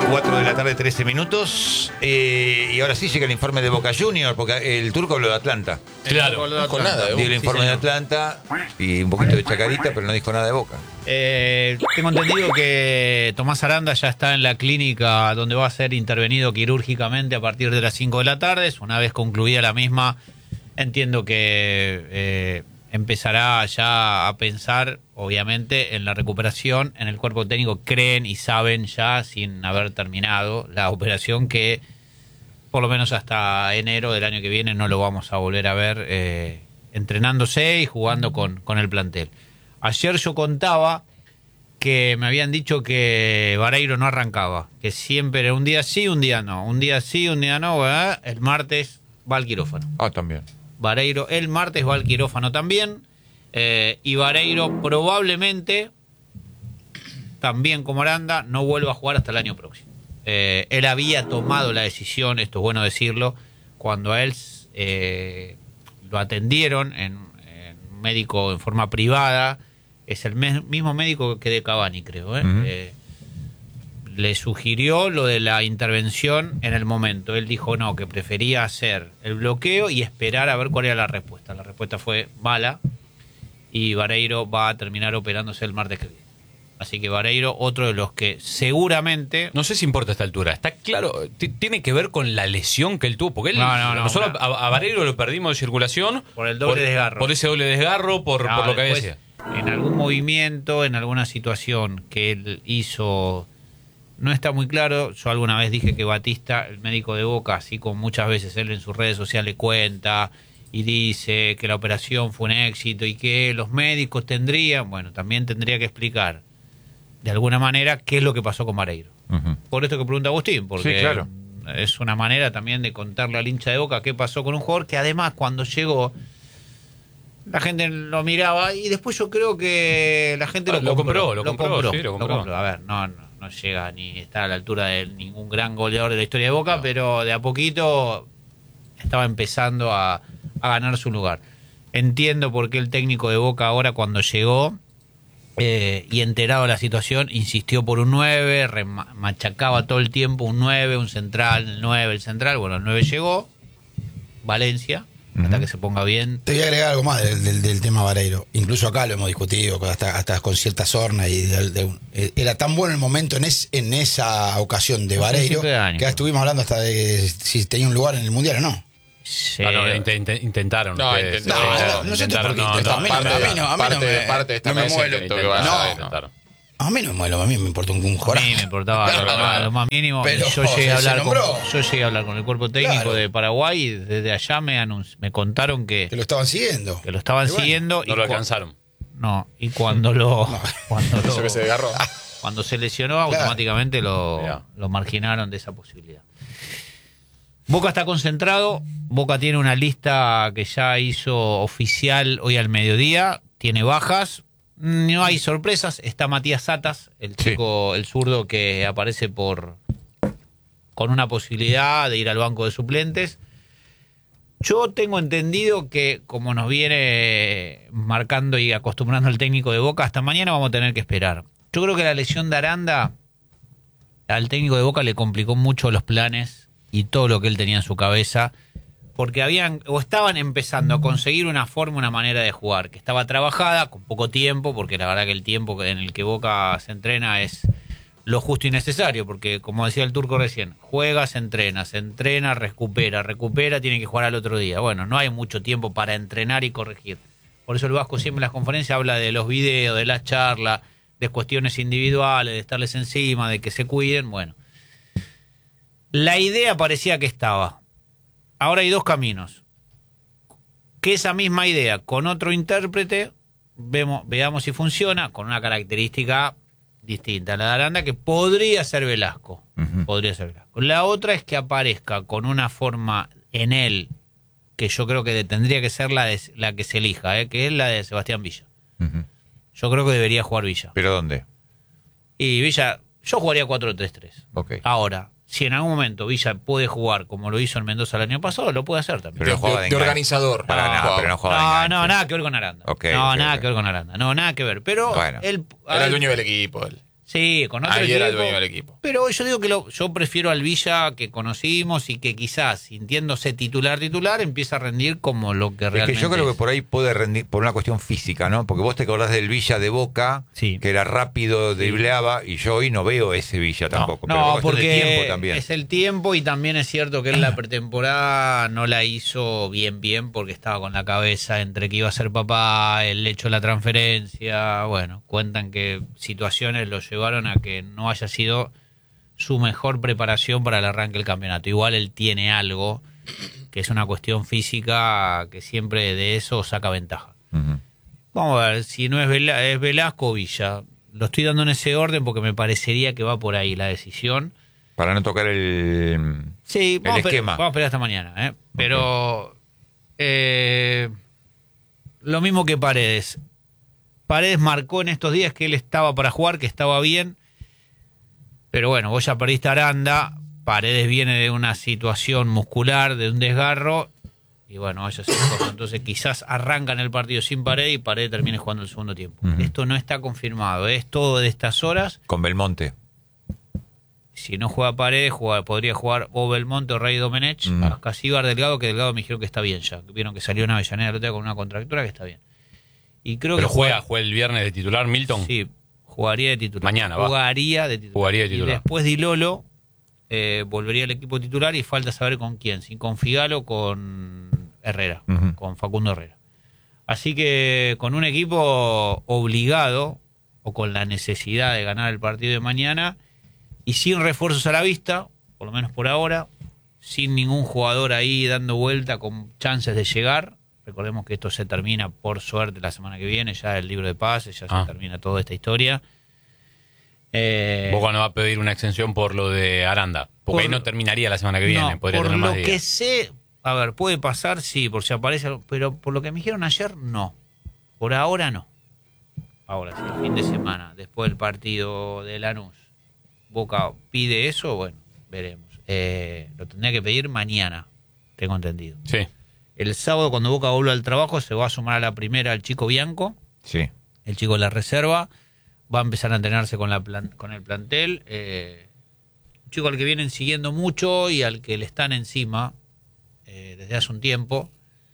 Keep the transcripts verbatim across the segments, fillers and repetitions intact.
cuatro de la tarde, trece minutos. Eh, y ahora sí llega el informe de Boca Juniors, porque el turco habló de Atlanta. Claro, no dijo nada de Dio el Boca. informe Sí, de Atlanta y un poquito de Chacarita, pero no dijo nada de Boca. Eh, tengo entendido que Tomás Aranda ya está en la clínica donde va a ser intervenido quirúrgicamente a partir de las cinco de la tarde. Una vez concluida la misma, entiendo que eh, empezará ya a pensar, obviamente, en la recuperación. En el cuerpo técnico creen y saben ya, sin haber terminado la operación, que por lo menos hasta enero del año que viene no lo vamos a volver a ver eh, entrenándose y jugando con, con el plantel. Ayer yo contaba que me habían dicho que Vareiro no arrancaba, que siempre era un día sí, un día no, un día sí, un día no, ¿verdad? El martes va al quirófano. Ah, también. Vareiro el martes va al quirófano también, eh, y Vareiro probablemente, también como Aranda, no vuelva a jugar hasta el año próximo. Eh, él había tomado la decisión, esto es bueno decirlo, cuando a él eh, lo atendieron en, en un médico en forma privada. Es el me- mismo médico que de Cavani, creo. ¿eh? Uh-huh. Eh, le sugirió lo de la intervención en el momento. Él dijo no, que prefería hacer el bloqueo y esperar a ver cuál era la respuesta. La respuesta fue mala y Vareiro va a terminar operándose el martes que viene. Así que Vareiro, otro de los que seguramente... No sé si importa a esta altura. Está claro, t- tiene que ver con la lesión que él tuvo. Porque él, no, no, no, nosotros no. A, a Vareiro lo perdimos de circulación. Por el doble por, desgarro. Por ese doble desgarro, por, no, por lo que después, decía. En algún movimiento, en alguna situación que él hizo, no está muy claro. Yo alguna vez dije que Batista, el médico de Boca, así como muchas veces él en sus redes sociales cuenta y dice que la operación fue un éxito y que los médicos tendrían, bueno, también tendría que explicar de alguna manera qué es lo que pasó con Vareiro. Uh-huh. Por esto que pregunta Agustín, porque sí, claro. Es una manera también de contarle al hincha de Boca qué pasó con un jugador que además cuando llegó la gente lo miraba y después yo creo que la gente ah, lo, lo compró, compró, lo compró, compró, sí, lo compró. lo compró. A ver, no, no, no llega ni está a la altura de ningún gran goleador de la historia de Boca, no. Pero de a poquito estaba empezando a, a ganar su lugar. Entiendo por qué el técnico de Boca ahora cuando llegó eh, y enterado de la situación insistió por un nueve, rema, machacaba todo el tiempo un nueve, un central, el nueve, el central. Bueno, el nueve llegó, Valencia. Hasta que se ponga bien. Te voy a agregar algo más del, del, del tema Vareiro. Incluso acá lo hemos discutido, hasta, hasta con cierta sorna. Y de, de un, era tan bueno el momento en, es, en esa ocasión de Vareiro que ya estuvimos hablando hasta de si tenía un lugar en el Mundial o no. Sí. Ah, no, int- int- intentaron. No, ustedes, no, no, no, no sé por qué intentaron. A mí no, a mí no, a mí no me, parte de esta no me muelo. No, a mí no me muelo, a mí me importa un, un jorazo. A mí me importaba lo, más, lo más mínimo. Pero, yo, llegué a hablar con, yo llegué a hablar con el cuerpo técnico claro. de Paraguay y desde allá me, anunci- me contaron que... Que lo estaban siguiendo. Que lo estaban bueno, siguiendo. No y lo alcanzaron. No, y cuando lo... No. Cuando Eso lo, que se desgarró. Cuando se lesionó, claro. automáticamente lo, lo marginaron de esa posibilidad. Boca está concentrado. Boca tiene una lista que ya hizo oficial hoy al mediodía. Tiene bajas. No hay sorpresas. Está Matías Satas, el chico, sí. el zurdo que aparece por con una posibilidad de ir al banco de suplentes. Yo tengo entendido que, como nos viene marcando y acostumbrando el técnico de Boca, hasta mañana vamos a tener que esperar. Yo creo que la lesión de Aranda al técnico de Boca le complicó mucho los planes y todo lo que él tenía en su cabeza, porque habían o estaban empezando a conseguir una forma, una manera de jugar que estaba trabajada, con poco tiempo, porque la verdad que el tiempo en el que Boca se entrena es lo justo y necesario, porque como decía el turco recién, juega, se entrena, se entrena, recupera, recupera, tiene que jugar al otro día. Bueno, no hay mucho tiempo para entrenar y corregir. Por eso el Vasco siempre en las conferencias habla de los videos, de las charlas, de cuestiones individuales, de estarles encima, de que se cuiden. Bueno, la idea parecía que estaba. Ahora hay dos caminos. Que esa misma idea con otro intérprete vemos, veamos si funciona, con una característica distinta a la de Aranda, que podría ser Velasco. Uh-huh. Podría ser Velasco. La otra es que aparezca con una forma en él, que yo creo que tendría que ser la, de, la que se elija, ¿eh? Que es la de Sebastián Villa. Uh-huh. Yo creo que debería jugar Villa. ¿Pero dónde? Y Villa, yo jugaría cuatro tres tres. Okay. Ahora, si en algún momento Villa puede jugar como lo hizo en Mendoza el año pasado, lo puede hacer también. Pero de, de, de organizador. No, no, no, pero no, no, no, nada que ver con Aranda. Okay, no, okay, nada okay. que ver con Aranda. No, nada que ver. Pero bueno. él... Era el dueño del equipo. Él. Sí, con otro Ahí equipo. era el dueño del equipo. Pero yo digo que lo, yo prefiero al Villa que conocimos y que quizás, sintiéndose titular titular, empieza a rendir como lo que Es realmente que yo creo es. que por ahí puede rendir por una cuestión física, ¿no? Porque vos te acordás del Villa de Boca, Sí. que era rápido, dribleaba, y yo hoy no veo ese Villa tampoco. pero No, por cuestión de porque tiempo también. es el tiempo y también es cierto que en la pretemporada no la hizo bien bien porque estaba con la cabeza entre que iba a ser papá, el hecho de la transferencia, bueno, cuentan que situaciones lo llevaron a que no haya sido su mejor preparación para el arranque del campeonato. Igual él tiene algo que es una cuestión física que siempre de eso saca ventaja. Ujú. Vamos a ver, si no es, Vela- es Velasco o Villa. Lo estoy dando en ese orden porque me parecería que va por ahí la decisión. Para no tocar el, Sí, el vamos, a esperar, esquema. vamos a esperar hasta mañana. ¿eh? Pero eh, lo mismo que Paredes. Paredes marcó en estos días que él estaba para jugar, que estaba bien. Pero bueno, vos ya perdiste a Aranda. Paredes viene de una situación muscular, de un desgarro. Y bueno, vaya a ser cosa. Entonces quizás arrancan el partido sin Paredes y Paredes termine jugando el segundo tiempo. Ujú. Esto no está confirmado. Es todo de estas horas. Con Belmonte. Si no juega Paredes, juega- podría jugar o Belmonte o Rey Domenech, Mm. a Casíbar Delgado, que Delgado me dijeron que está bien ya. Vieron que salió una Avellaneda el otro día con una contractura que está bien. Y creo Pero que juega, juega el viernes de titular Milton. Sí, jugaría de titular. Mañana va. Jugaría de titular. Jugaría de titular. Y después Di Lolo eh, volvería al equipo titular y falta saber con quién. Si con Figalo o con Herrera. Ujú. Con Facundo Herrera. Así que con un equipo obligado o con la necesidad de ganar el partido de mañana y sin refuerzos a la vista, por lo menos por ahora, sin ningún jugador ahí dando vuelta con chances de llegar. Recordemos que esto se termina por suerte la semana que viene, ya el libro de pases, ya Ah. se termina toda esta historia. Eh, Boca no va a pedir una extensión por lo de Aranda. Porque Por- ahí no terminaría la semana que viene. no, podría por tener más lo días. que sé, a ver, puede pasar, sí, por si aparece algo, pero por lo que me dijeron ayer, no. Por ahora no. Ahora, si el fin de semana, después del partido de Lanús, Boca pide eso, bueno, veremos. Eh, lo tendría que pedir mañana, tengo entendido. Sí. El sábado, cuando Boca vuelva al trabajo, se va a sumar a la primera el chico Bianco, Sí. el chico de la reserva, va a empezar a entrenarse con, la plan- con el plantel. Eh, un chico al que vienen siguiendo mucho y al que le están encima eh, desde hace un tiempo.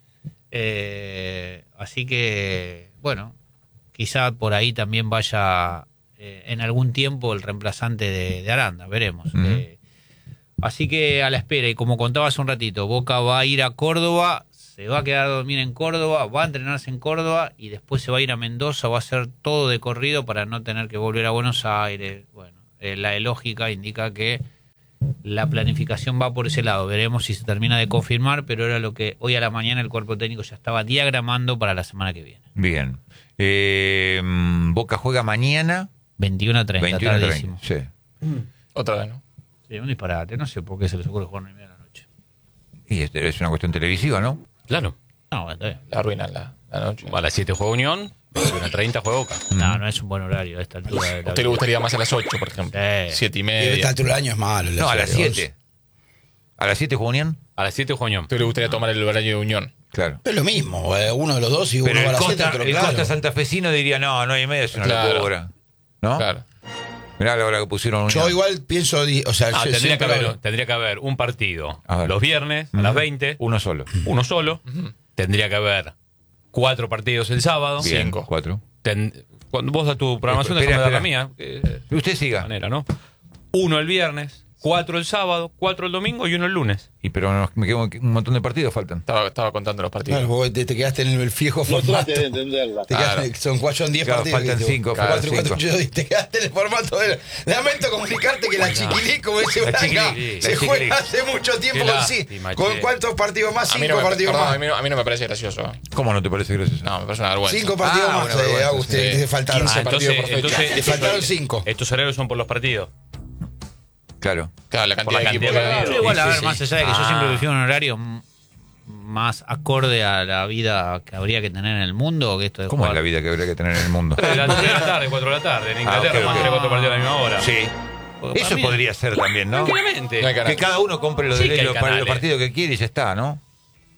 Eh, así que, bueno, quizá por ahí también vaya eh, en algún tiempo el reemplazante de, de Aranda, veremos. Ujú. Eh, así que a la espera, y como contaba hace un ratito, Boca va a ir a Córdoba, se va a quedar a dormir en Córdoba, va a entrenarse en Córdoba y después se va a ir a Mendoza, va a hacer todo de corrido para no tener que volver a Buenos Aires. Bueno, eh, la lógica indica que la planificación va por ese lado. Veremos si se termina de confirmar, pero era lo que hoy a la mañana el cuerpo técnico ya estaba diagramando para la semana que viene. Bien. Eh, Boca juega mañana. veintiuno a treinta, veintiuno a tardísimo. treinta. Sí. Otra vez, ¿no? Sí, un disparate, no sé por qué se les ocurre jugar a nueve y media de la noche. Y es, es una cuestión televisiva, ¿no? Claro. No, bueno, está bien. La arruinan la, la noche. A las siete juega Unión, veintiuno a treinta juega Boca. No, no es un buen horario a esta altura de la ¿A usted le vida. gustaría más a las ocho, por ejemplo? Sí. Siete y Y a esta media. altura del año es malo. No, a las once. siete. ¿A las siete juega Unión? A las siete juega ¿A Unión. usted le gustaría tomar el horario de Unión? Claro. Es lo mismo, eh, uno de los dos y uno Pero va a el las siete, Costa, otro el claro. Costa santafesino diría, no, nueve y media es una Claro. locura. ¿No? Claro. Mirá la hora que pusieron Unión. Yo igual pienso, di- o sea, Ah, yo tendría, que siempre haber, hablo- tendría que haber un partido A ver. los viernes a las veinte, Uno solo. uno solo. Tendría que haber cuatro partidos el sábado. Bien, Cinco. cuatro. Ten- cuando vos das tu programación, Espera, déjame dar espera. la mía. eh, Y usted de siga. manera, ¿no? Uno el viernes, cuatro el sábado, cuatro el domingo y uno el lunes. Y pero nos- me quedo un montón de partidos faltan. Estaba, estaba contando los partidos. Claro, vos te, te quedaste en el viejo No formato. trate de entenderla. Te quedaste- Claro. son cuatro, son diez Claro, partidos. faltan ¿viste? cinco, Cuatro, faltan cuatro, cinco. ocho, diez. Te quedaste en el formato de. Lamento comunicarte que la chiquilí, como dice La Blanca, chiquilí, se la juega chiquilí. hace mucho tiempo Qué con, sí. lástima, ¿Con che. cuántos partidos más? A mí, Cinco no me, partidos perdón, más. a, mí no, a mí no me parece gracioso. ¿eh? ¿Cómo no te parece gracioso? No, me parece una vergüenza. Cinco partidos Ah, más, una eh, vergüenza, Agus, te, sí. te faltaron. quince Ah, entonces, partidos por fecha. entonces Te faltaron cinco. Estos horarios son por los partidos. Claro. Claro, la Por cantidad la de equipos cantidad que de hay. Pero igual, Sí, a ver, sí, más sí. allá de que yo Ah. siempre prefiero un horario m- más acorde a la vida que habría que tener en el mundo, que esto de ¿Cómo es jugar- la vida que habría que tener en el mundo? tres de la tres de la tarde, cuatro de la tarde. En Inglaterra, Ah, ok, más ok. tres, cuatro partidos a la misma hora. Sí. Porque para Eso mí- podría ser también, ¿no? Tranquilamente. No hay Que canal. cada uno compre los, Sí que hay los- para los canales. partidos que quiere y ya está, ¿no?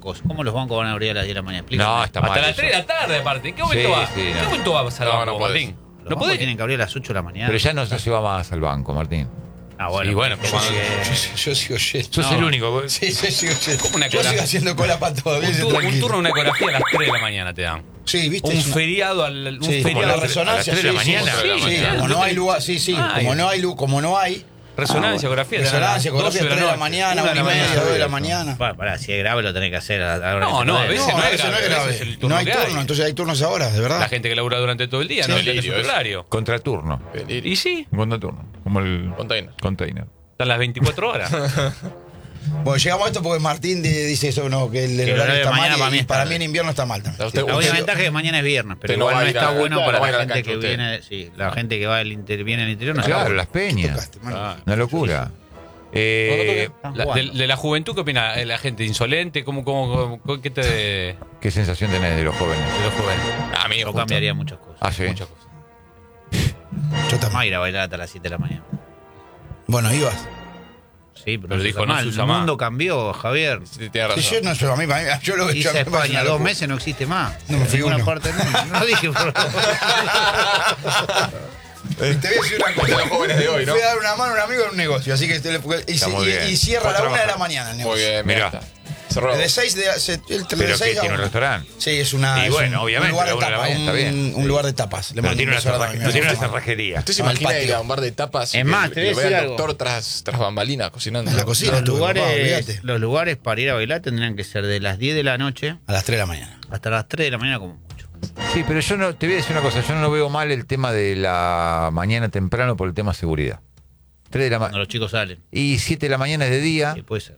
bancos. ¿Cómo los bancos van a abrir a las diez de la mañana? Explícame. No, está mal. Hasta las eso. tres de la tarde, aparte. ¿En qué momento Sí, va? sí, ¿En qué no. momento va a pasar No, el banco, no podés. Martín? Los ¿No bancos podés? tienen que abrir a las ocho de la mañana. Pero ya no se va más al banco, Martín. Ah, bueno. Y bueno, Yo, como- sigo, yo, yo sigo yendo. Sos No. el único. vos- Sí, yo sigo yendo. ¿Cómo una Yo cola? sigo haciendo cola para todavía. un, turno, un turno, una ecografía a las tres de la mañana te dan. Sí, viste. Un Es una- feriado al un Sí, como feriado la al- resonancia. a las tres de la sí, sí, mañana. sí, Sí, sí, sí. como no hay lugar, sí, sí, Ah, como y- no hay lu- como no hay Resonancia, ecografía. te dan a las resonancia, ecografía, doce tres de la noche, mañana, una una y media, dos de la mañana. Bueno, pará, si es grave lo tenés que hacer. a- ahora No, que no, a podés. veces No, no a es veces no es grave, a grave. veces es el turno No hay que turno, hay. entonces hay turnos ahora, de verdad. La gente que labura durante todo el día Sí, no tiene delirio, su es. horario. Contraturno. Y sí, Contraturno. Como el Container. container. están las veinticuatro horas. Bueno, llegamos a esto porque Martín de- dice eso, no, que el, el Que el horario horario de está mañana mal para y mí y está para bien. mí en invierno está mal también. Usted- La usted- única ventaja es que mañana es viernes, pero Usted no igual va no a ir está a- bueno no para va a ir la a la gente cancha que usted. viene, sí, la gente que va al inter, viene al interior no Claro, está las ¿Qué peñas. tocaste, man? Ah. Una locura. Eh, La- de, de la juventud, ¿qué opina? ¿La gente insolente? ¿Cómo, cómo, cómo- ¿Qué te de, ¿Qué sensación tenés de los jóvenes? de los jóvenes? A mí, Yo justo. cambiaría muchas cosas. Ah, sí. Muchas cosas. Yo No también. ir a bailar hasta las siete de la mañana. Bueno, ibas. Sí, pero, Pero no se dijo, usa no mal. se usa El más. mundo cambió, Javier. Sí, tiene Sí, razón. yo no yo, a mí, a mí- yo lo que Hice yo a mí me parece España, una dos locura. meses no existe más. No me En fui ninguna uno. parte del mundo. No dije, por Eh, Te voy a decir una cosa. Los jóvenes de hoy, ¿no? Fui a dar una mano a un amigo en un negocio, así que este le- y, Está y- muy bien. y cierra a la Va a una de la trabajar. mañana el Muy negocio. bien, Mirá. mirá. Cerró. De seis de, se- el, de Pero que seis a tiene un una. restaurante. Sí, es una. Y es bueno, un, obviamente, un lugar la de una de la tapas. mañana está Un, bien. un lugar de tapas. Le Pero mando tiene un una, beso grande a cerraje- mi no tiene una amigo. cerrajería. ¿Usted se Al imagina patio. ir a un bar de tapas y Es que- más, que te voy a lo vea decir el algo. doctor tras, tras bambalinas cocinando? En la cocina. los tú, papá, lugares, olvídate. los lugares para ir a bailar tendrían que ser de las diez de la noche A las tres de la mañana. hasta las tres de la mañana como mucho. Sí, pero yo no, te voy a decir una cosa, yo no veo mal el tema de la mañana temprano por el tema seguridad. tres de la Cuando mañana. los chicos salen. Y siete de la mañana es de día, Sí, puede ser.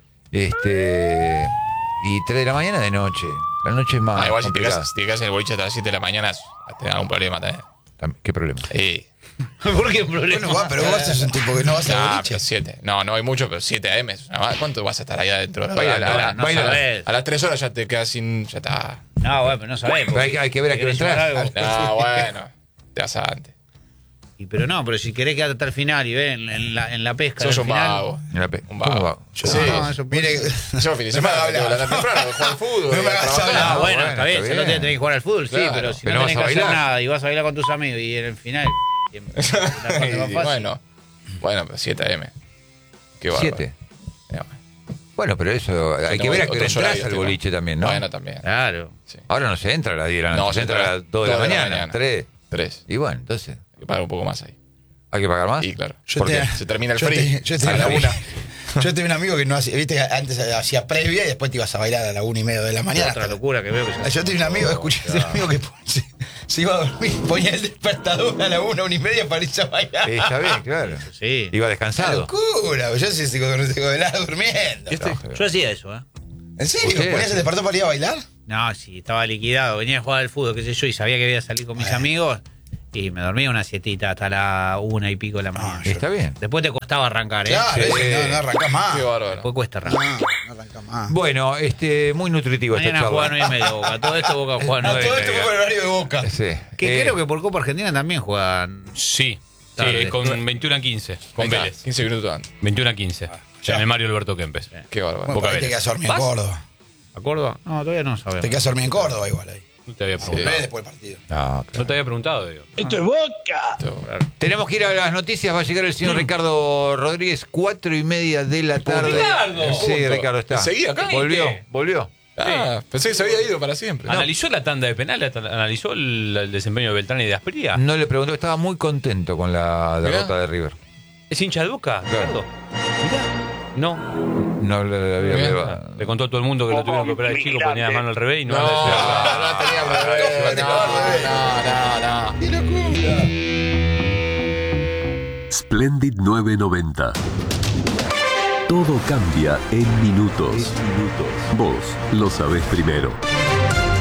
este y tres de la mañana de noche. La noche es más Ah, igual si te complicada. quedas, si te quedas en el boliche hasta las siete de la mañana, te da un problema también. Tam- ¿Qué problema? Sí. ¿Por qué problema? Bueno, va, pero vos sos un tipo que no vas a Ah, boliche. pero siete. No, no hay mucho, pero siete A M. ¿Cuánto vas a estar ahí adentro? Baila, a, la- a la- no baila- sabés. a las tres horas ya te quedas sin. Ya está. No, bueno, pero no sabemos. Pero hay, hay que ver a qué hora ¿Querés llevar entrar. algo? No, bueno. Te vas antes. Y, pero no, pero si querés quedarte hasta el final y ven en la, en la pesca. Sos al un final, vago. En la pe- Un ¿Cómo vago. va? Yo- Sí, no, eso puede mire, ser. Yo fin de No me semana hagas tengo que hablar. levantar temprano, jugar al fútbol. No me ir a hagas trabajar. hablar. Ah, bueno, bueno, está bien. está Si no bien. te tenés que jugar al fútbol, sí, Claro. pero si Pero no no tenés que vas a hacer bailar. nada y vas a bailar con tus amigos y en el final. siempre la parte Y más fácil. bueno, bueno, pero siete A M. Qué bárbaro. Siete. Ya, Bueno, pero eso hay no, que ver a qué hora otros entras horarios, al tipo. boliche también, ¿no? Bueno, también. Claro. Sí. Ahora no se entra a las diez de la noche, No, se entra a las dos de la mañana, tres. Tres. Y bueno, entonces, Hay que pagar un poco más ahí. ¿hay que pagar más? Y claro. Yo Porque te- se termina el yo free. te- yo te- a la yo- una. Yo tenía un amigo que no hacía, viste, que antes hacía previa y después te ibas a bailar a la una y media de la mañana. Otra locura que veo que se Yo tenía un amigo, escuché, tenía un amigo que se, se iba a dormir, ponía el despertador a la una, una y media para irse a bailar. Sí, está bien, claro. Sí. Iba ¡Qué descansado. locura! Yo sí sigo con sigo de lado durmiendo. Yo hacía eso, ¿eh? ¿En serio? ¿Usted? ¿Ponías el despertador para ir a bailar? No, sí, estaba liquidado. Venía a jugar al fútbol, qué sé yo, y sabía que iba a salir con mis Bueno. amigos. Y me dormía una sietita hasta la una y pico de la mañana. yo- Está bien. Después te costaba arrancar, ¿eh? Claro, Sí. ese no, no arrancás más. Qué bárbaro. Después cuesta No, arrancar. no arrancás más. Bueno, este, muy nutritivo esta Mañana juega charla. nueve y media Boca. Todo esto Boca juega No, nueve todo y esto fue media. por el horario de Boca. Sí. Que Eh, creo que por Copa Argentina también juegan. Sí. Sí, Tarde. con veintiuno a quince. Con Ahí está, Vélez. quince minutos antes. veintiuno a quince. ya. Llamé Mario Alberto Kempes. Qué bárbaro. Bueno, Boca por ahí te Vélez. quedas dormido en ¿Vas? Córdoba. ¿A Córdoba? No, todavía no sabemos. Te quedas dormido en Córdoba igual ahí. No te había Sí. preguntado. Ves después del partido. no, claro. No te había preguntado, digo. Tenemos que ir a las noticias. Va a llegar el señor Ricardo Rodríguez, cuatro y media de la tarde. Ricardo! Sí, Punto. Ricardo está. ¿Seguía acá? Volvió, ¿Viste? volvió. Ah, pensé que se había ido para siempre. ¿Analizó la tanda de penales? ¿Analizó el, el desempeño de Beltrán y de Asprilla? No le preguntó, estaba muy contento con la Mirá. derrota de River. ¿Es hincha de Boca, Ricardo? Mirá. No. No le, le había Mirá. levantado. Le contó a todo el mundo que lo tuvieron que operar de chico, ponía la mano al revés y no, No, anda a no tenía revés. No, no, no, no. ¡Qué locura! Splendid nueve noventa. Todo cambia en minutos. Vos lo sabés primero.